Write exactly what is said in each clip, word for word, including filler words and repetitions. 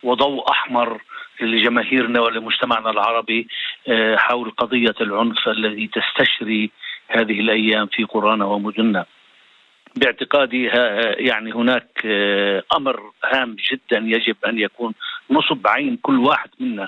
وضوء أحمر لجماهيرنا ولمجتمعنا العربي حول قضية العنف الذي تستشري هذه الأيام في قرانا ومدننا. باعتقادي يعني هناك أمر هام جدا يجب أن يكون نصب عين كل واحد منا،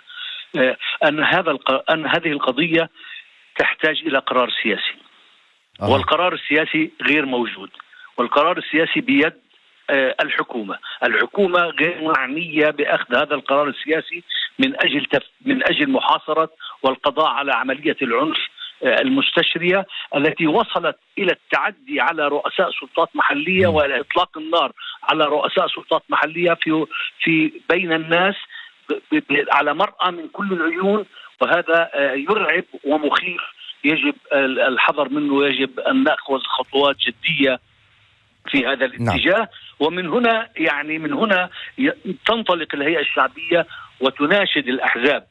أن هذا أن هذه القضية تحتاج إلى قرار سياسي. أه. والقرار السياسي غير موجود، والقرار السياسي بيد الحكومة. الحكومة غير معنية بأخذ هذا القرار السياسي من أجل تف... من أجل محاصرة والقضاء على عملية العنف المستشرية التي وصلت إلى التعدي على رؤساء سلطات محلية وإلى إطلاق النار على رؤساء سلطات محلية في في بين الناس على مرأى من كل العيون، وهذا يرعب ومخيف. يجب الحذر منه، يجب أن نأخذ خطوات جدية في هذا الاتجاه. نعم. ومن هنا يعني من هنا تنطلق الهيئة الشعبية وتناشد الأحزاب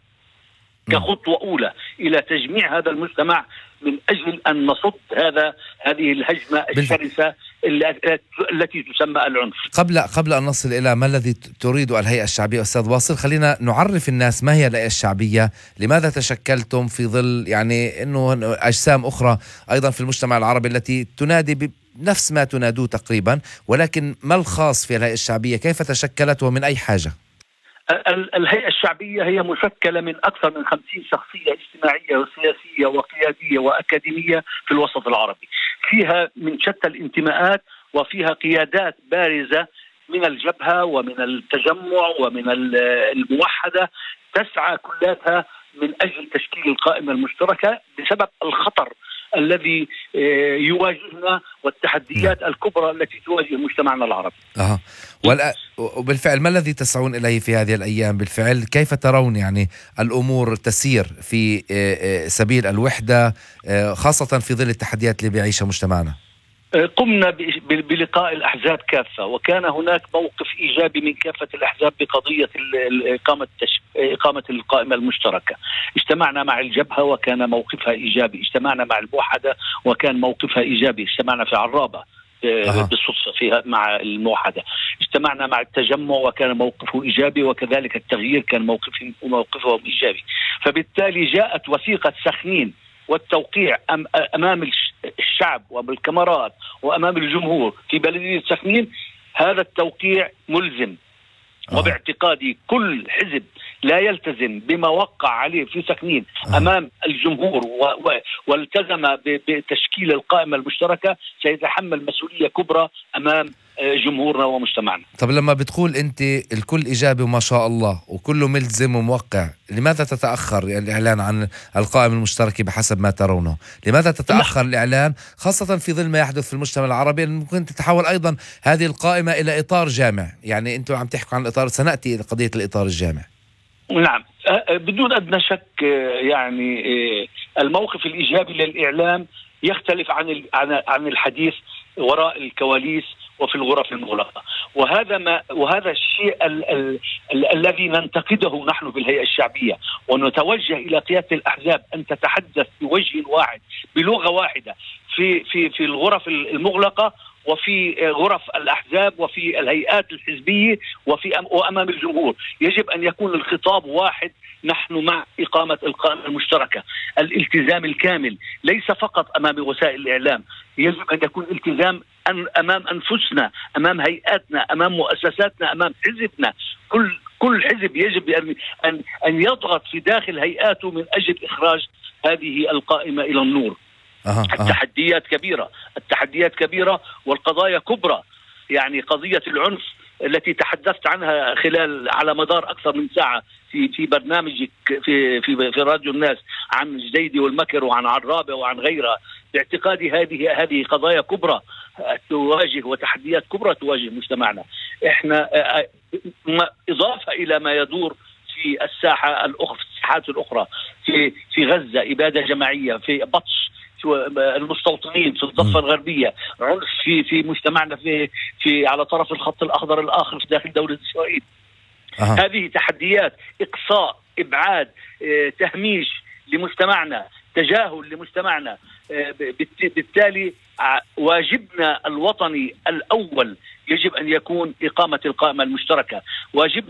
كخطوة أولى إلى تجميع هذا المجتمع من أجل أن نصد هذا هذه الهجمة الشرسة التي تسمى العنف. قبل قبل أن نصل إلى ما الذي تريد الهيئة الشعبية أستاذ واصل، خلينا نعرف الناس ما هي الهيئة الشعبية، لماذا تشكلتم في ظل يعني أنه أجسام أخرى أيضا في المجتمع العربي التي تنادي بنفس ما تنادوه تقريبا، ولكن ما الخاص في الهيئة الشعبية؟ كيف تشكلت ومن أي حاجة؟ الهيئة الشعبية هي مشكلة من أكثر من خمسين شخصية اجتماعية وسياسية وقيادية وأكاديمية في الوسط العربي، فيها من شتى الانتماءات وفيها قيادات بارزة من الجبهة ومن التجمع ومن الموحدة، تسعى كلها من أجل تشكيل القائمة المشتركة بسبب الخطر الذي يواجهنا والتحديات الكبرى التي تواجه مجتمعنا العربي. أه. وبالفعل ما الذي تسعون إليه في هذه الأيام؟ بالفعل كيف ترون يعني الأمور تسير في سبيل الوحدة خاصة في ظل التحديات اللي بيعيشها مجتمعنا؟ قمنا بلقاء الأحزاب كافة، وكان هناك موقف إيجابي من كافة الأحزاب بقضية إقامة إقامة القائمة المشتركة. اجتمعنا مع الجبهة وكان موقفها إيجابي، اجتمعنا مع الموحدة وكان موقفها إيجابي، اجتمعنا في عرابة أه. بالصدفة فيها مع الموحدة، اجتمعنا مع التجمع وكان موقفه إيجابي، وكذلك التغيير كان موقفه موقفه إيجابي. فبالتالي جاءت وثيقة سخنين والتوقيع أمام الشعب وبالكاميرات وأمام الجمهور في بلدية سخنين. هذا التوقيع ملزم، آه. وباعتقادي كل حزب لا يلتزم بما وقع عليه في سخنين آه. أمام الجمهور والتزم بتشكيل القائمة المشتركة سيتحمل مسؤولية كبرى أمام جمهورنا ومجتمعنا. طب لما بتقول أنت الكل إيجابي وما شاء الله وكله ملزم وموقع، لماذا تتأخر الإعلان عن القائمة المشتركة بحسب ما ترونه؟ لماذا تتأخر لا. الإعلان خاصة في ظل ما يحدث في المجتمع العربي؟ ممكن تتحول أيضا هذه القائمة إلى إطار جامع، يعني أنتم عم تحكوا عن الإطار، سنأتي إلى قضية الإطار الجامع. نعم بدون أدنى شك، يعني الموقف الإيجابي للإعلام يختلف عن عن الحديث وراء الكواليس وفي الغرف المغلقة، وهذا ما وهذا الشيء ال ال ال الذي ننتقده نحن بالهيئة الشعبية، ونتوجه إلى قيادة الأحزاب أن تتحدث بوجه واحد بلغة واحدة في في في الغرف المغلقة وفي غرف الأحزاب وفي الهيئات الحزبية وفي وأمام الجمهور. يجب أن يكون الخطاب واحد. نحن مع إقامة القائمة المشتركة، الالتزام الكامل ليس فقط أمام وسائل الإعلام، يجب أن يكون التزام أمام أنفسنا، أمام هيئاتنا، أمام مؤسساتنا، أمام حزبنا. كل كل حزب يجب أن أن أن يضغط في داخل هيئاته من أجل إخراج هذه القائمة إلى النور. أه أه. التحديات كبيرة، التحديات كبيرة والقضايا كبرى. يعني قضية العنف التي تحدثت عنها خلال على مدار أكثر من ساعة في في برنامجك في في في راديو الناس عن الجديدي والمكر وعن عرابة وعن غيرها، باعتقادي هذه هذه قضايا كبرى تواجه وتحديات كبرى تواجه مجتمعنا. احنا إضافة إلى ما يدور في الساحة الأخرى، في الساحات الأخرى في في غزة، إبادة جماعية، في بطش المستوطنين في الضفة الغربية، عنف في في مجتمعنا في في على طرف الخط الأخضر الآخر في داخل دولة إسرائيل. أه. هذه تحديات، إقصاء، إبعاد، اه تهميش لمجتمعنا، تجاهل لمجتمعنا. اه بالتالي واجبنا الوطني الأول يجب أن يكون إقامة القائمة المشتركة. واجب